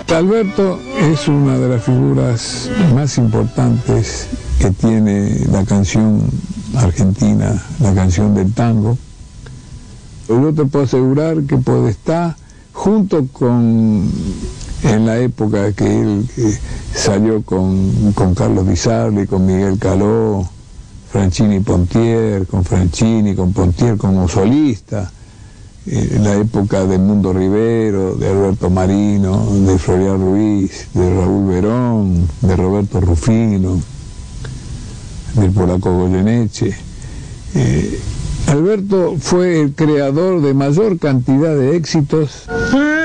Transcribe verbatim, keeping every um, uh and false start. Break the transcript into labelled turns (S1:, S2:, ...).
S1: Alberto es una de las figuras más importantes que tiene la canción argentina, la canción del tango. Yo te puedo asegurar que Podestá, junto con, en la época que él eh, salió con, con Carlos Di Sarli, con Miguel Caló, Franchini Pontier, con Franchini, con Pontier como solista, en la época de Mundo Rivero, de Alberto Marino, de Florian Ruiz, de Raúl Verón, de Roberto Rufino, del polaco Goyeneche. Eh, Alberto fue el creador de mayor cantidad de éxitos